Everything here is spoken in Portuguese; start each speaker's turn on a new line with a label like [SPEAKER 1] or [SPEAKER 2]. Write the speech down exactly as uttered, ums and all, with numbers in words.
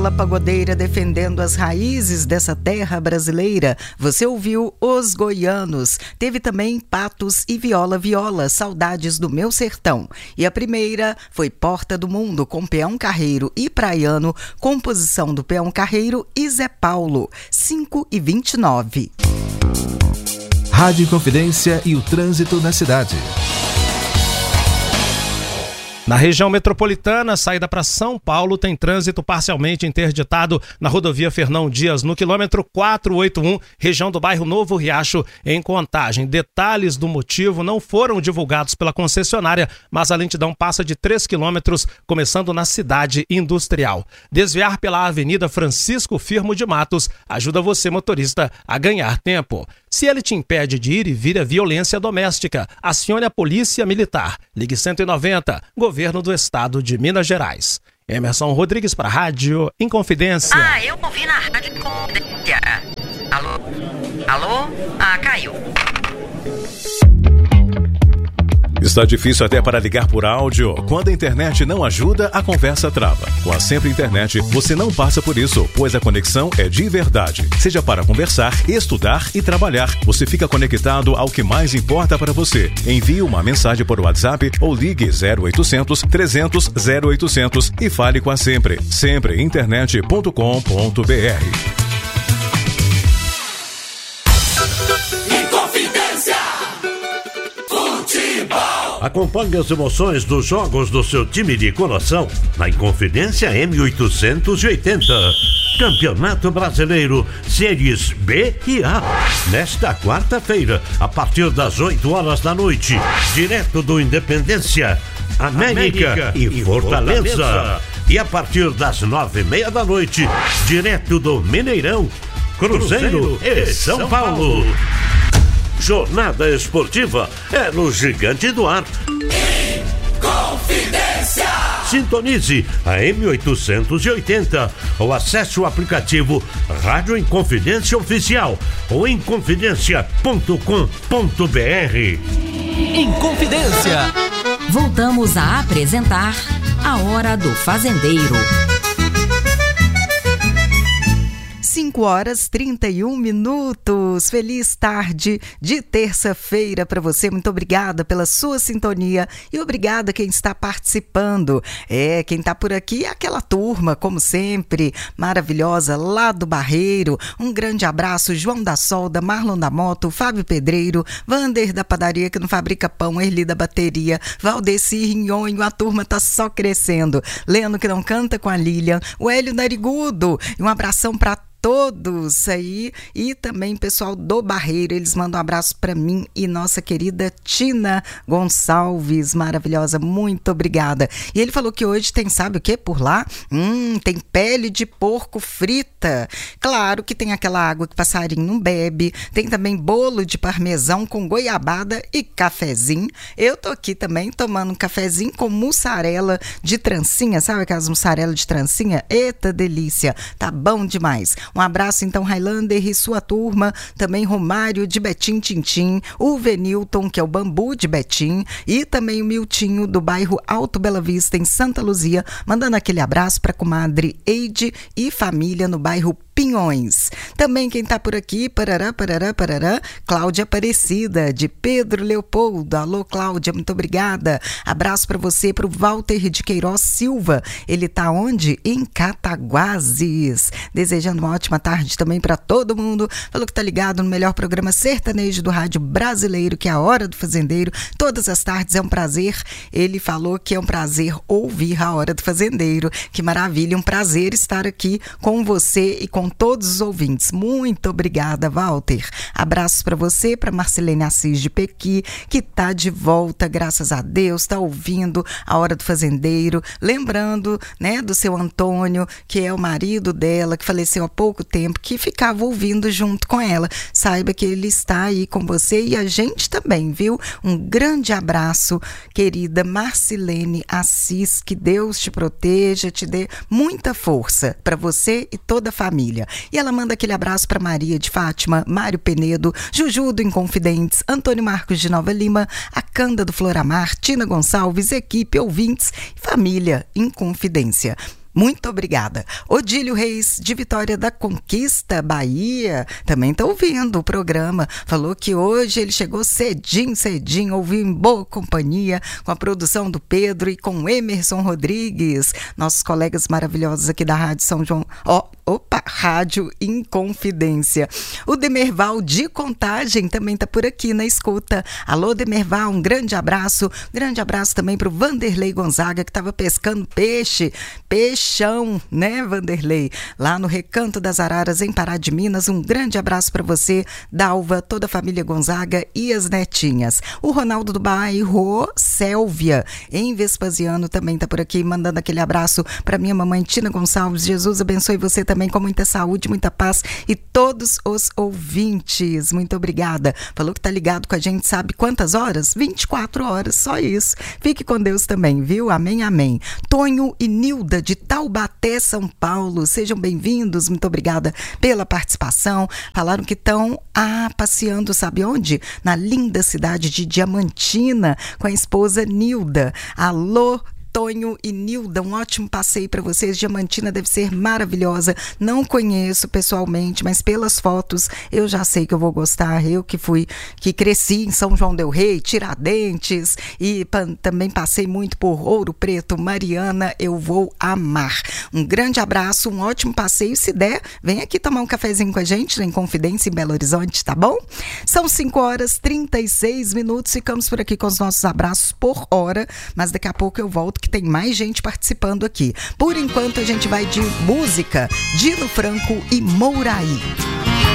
[SPEAKER 1] Pagodeira defendendo as raízes dessa terra brasileira. Você ouviu Os Goianos. Teve também Patos e Viola Viola, Saudades do Meu Sertão. E a primeira foi Porta do Mundo, com Peão Carreiro e Praiano, composição do Peão Carreiro e Zé Paulo, cinco e vinte e nove.
[SPEAKER 2] Rádio Inconfidência e o trânsito na cidade.
[SPEAKER 3] Na região metropolitana, saída para São Paulo, tem trânsito parcialmente interditado na rodovia Fernão Dias, no quilômetro quatrocentos e oitenta e um, região do bairro Novo Riacho, em Contagem. Detalhes do motivo não foram divulgados pela concessionária, mas a lentidão passa de três quilômetros, começando na cidade industrial. Desviar pela Avenida Francisco Firmo de Matos ajuda você, motorista, a ganhar tempo. Se ele te impede de ir e vir a violência doméstica, acione a Polícia Militar. Ligue cento e noventa, Governo do Estado de Minas Gerais. Emerson Rodrigues para a Rádio Inconfidência.
[SPEAKER 4] Ah, eu ouvi na Rádio Inconfidência. Alô? Alô? Ah, caiu.
[SPEAKER 2] Está difícil até para ligar por áudio? Quando a internet não ajuda, a conversa trava. Com a Sempre Internet, você não passa por isso, pois a conexão é de verdade. Seja para conversar, estudar e trabalhar, você fica conectado ao que mais importa para você. Envie uma mensagem por WhatsApp ou ligue zero oitocentos, trezentos, zero oitocentos e fale com a Sempre. sempre internet ponto com ponto b r.
[SPEAKER 5] Acompanhe as emoções dos jogos do seu time de coração na Inconfidência M oitocentos e oitenta. Campeonato Brasileiro, séries B e A. Nesta quarta-feira, a partir das oito horas da noite, direto do Independência, América, América e, e Fortaleza. Fortaleza. E a partir das nove e meia da noite, direto do Mineirão, Cruzeiro, Cruzeiro e São Paulo. Paulo. Jornada esportiva é no Gigante do Ar. Inconfidência! Sintonize a M oitocentos e oitenta ou acesse o aplicativo Rádio Inconfidência Oficial ou inconfidência ponto com ponto b r.
[SPEAKER 6] Inconfidência. Voltamos a apresentar A Hora do Fazendeiro.
[SPEAKER 1] cinco horas e trinta e um minutos. Feliz tarde de terça-feira para você. Muito obrigada pela sua sintonia e obrigada quem está participando. É, quem está por aqui é aquela turma, como sempre, maravilhosa, lá do Barreiro. Um grande abraço, João da Solda, Marlon da Moto, Fábio Pedreiro, Vander da Padaria que não fabrica pão, Erli da Bateria, Valdeci Rinhonho, a turma tá só crescendo. Leno que não canta com a Lilian, o Hélio Narigudo. E um abração para todos aí e também pessoal do Barreiro, eles mandam um abraço para mim e nossa querida Tina Gonçalves, maravilhosa, muito obrigada. E ele falou que hoje tem, sabe o que por lá? Hum, tem pele de porco frita, claro que tem aquela água que passarinho não bebe, tem também bolo de parmesão com goiabada e cafezinho. Eu tô aqui também tomando um cafezinho com mussarela de trancinha, sabe aquelas mussarela de trancinha? Eita delícia, tá bom demais. Um abraço então Highlander e sua turma, também Romário de Betim Tintim, o Venilton que é o Bambu de Betim e também o Miltinho do bairro Alto Bela Vista em Santa Luzia, mandando aquele abraço para a comadre Eide e família no bairro Pinhões. Também quem tá por aqui, parará, parará, parará, Cláudia Aparecida, de Pedro Leopoldo. Alô, Cláudia, muito obrigada. Abraço para você, pro Walter de Queiroz Silva. Ele tá onde? Em Cataguases. Desejando uma ótima tarde também para todo mundo. Falou que tá ligado no melhor programa sertanejo do rádio brasileiro, que é a Hora do Fazendeiro. Todas as tardes é um prazer. Ele falou que é um prazer ouvir a Hora do Fazendeiro. Que maravilha, um prazer estar aqui com você e com todos os ouvintes. Muito obrigada, Walter. Abraços para você, para Marcelene Assis de Pequi, que tá de volta, graças a Deus, tá ouvindo a Hora do Fazendeiro. Lembrando, né, do seu Antônio, que é o marido dela, que faleceu há pouco tempo, que ficava ouvindo junto com ela. Saiba que ele está aí com você e a gente também, viu? Um grande abraço, querida Marcelene Assis, que Deus te proteja, te dê muita força para você e toda a família. E ela manda aquele abraço para Maria de Fátima, Mário Penedo, Juju do Inconfidentes, Antônio Marcos de Nova Lima, a Canda do Floramar, Tina Gonçalves, equipe, ouvintes e família Inconfidência. Muito obrigada. Odílio Reis, de Vitória da Conquista, Bahia, também está ouvindo o programa. Falou que hoje ele chegou cedinho, cedinho, ouviu em boa companhia com a produção do Pedro e com Emerson Rodrigues, nossos colegas maravilhosos aqui da Rádio São João. Ó, oh, opa, Rádio Inconfidência. O Demerval de Contagem também está por aqui na escuta. Alô, Demerval, um grande abraço. Grande abraço também para o Vanderlei Gonzaga, que estava pescando peixe, peixe chão, né, Vanderlei? Lá no Recanto das Araras, em Pará de Minas. Um grande abraço para você, Dalva, toda a família Gonzaga e as netinhas. O Ronaldo do bairro Sélvia, em Vespasiano, também tá por aqui, mandando aquele abraço para minha mamãe Tina Gonçalves. Jesus abençoe você também com muita saúde, muita paz e todos os ouvintes. Muito obrigada. Falou que tá ligado com a gente, sabe quantas horas? vinte e quatro horas, só isso. Fique com Deus também, viu? Amém, amém. Tonho e Nilda, de Taubaté, São Paulo, sejam bem-vindos, muito obrigada pela participação. Falaram que estão ah, passeando, sabe onde? Na linda cidade de Diamantina, com a esposa Nilda. Alô, Tonho e Nilda, um ótimo passeio para vocês. Diamantina deve ser maravilhosa. Não conheço pessoalmente, mas pelas fotos eu já sei que eu vou gostar. Eu que fui, que cresci em São João del Rei, Tiradentes e pan, também passei muito por Ouro Preto, Mariana, eu vou amar. Um grande abraço, um ótimo passeio. Se der, vem aqui tomar um cafezinho com a gente na Inconfidência em Belo Horizonte, tá bom? São cinco horas e trinta e seis minutos. Ficamos por aqui com os nossos abraços por hora, mas daqui a pouco eu volto, que tem mais gente participando aqui. Por enquanto a gente vai de música, Dino Franco e Mouraí.